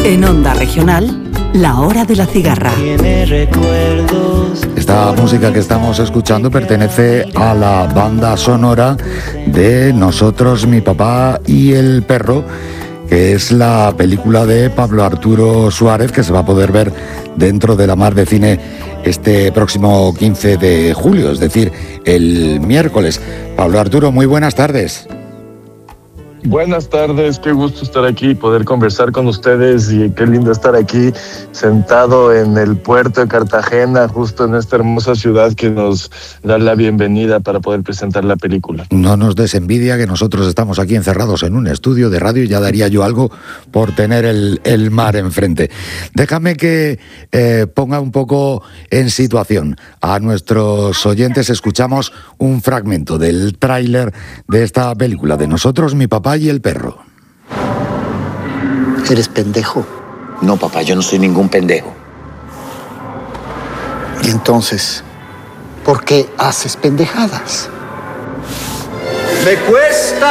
En Onda Regional, la hora de la cigarra. Esta música que estamos escuchando pertenece a la banda sonora de Nosotros, mi papá y el perro, que es la película de Pablo Arturo Suárez, que se va a poder ver dentro de la Mar de Cine este próximo 15 de julio, es decir, el miércoles. Pablo Arturo, muy buenas tardes. Buenas tardes, qué gusto estar aquí y poder conversar con ustedes, y qué lindo estar aquí sentado en el puerto de Cartagena, justo en esta hermosa ciudad que nos da la bienvenida para poder presentar la película. No nos des envidia, que nosotros estamos aquí encerrados en un estudio de radio y ya daría yo algo por tener el mar enfrente. Déjame que ponga un poco en situación a nuestros oyentes. Escuchamos un fragmento del tráiler de esta película de Nosotros, mi papá y el perro. ¿Eres pendejo? No, papá, yo no soy ningún pendejo. Y entonces, ¿por qué haces pendejadas? ¡Me cuesta!